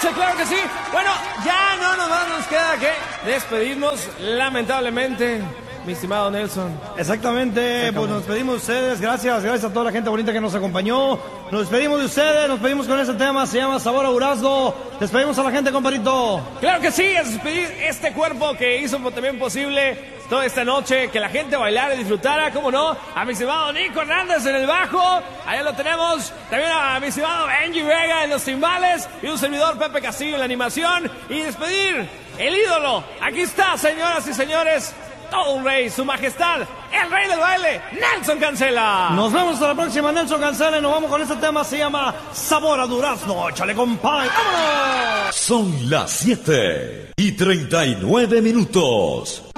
noche, claro que sí. Bueno, ya no nos queda que despedirnos, lamentablemente, mi estimado Nelson. Exactamente, pues nos despedimos de ustedes, gracias a toda la gente bonita que nos acompañó. Nos despedimos de ustedes, nos despedimos con ese tema, se llama Sabor a Durazno. Despedimos a la gente, compadrito. Claro que sí, es despedir este cuerpo que hizo también posible toda esta noche, que la gente bailara y disfrutara, cómo no, a mi estimado Nico Hernández en el bajo, allá lo tenemos, también a mi estimado Benji Vega en los timbales, y un servidor Pepe Castillo en la animación, y despedir el ídolo, aquí está, señoras y señores, todo un rey, su majestad, el rey del baile, Nelson Cancela. Nos vemos hasta la próxima, Nelson Cancela, y nos vamos con este tema, se llama Sabor a Durazno. Échale, compadre, ¡vámonos! Son las 7:39.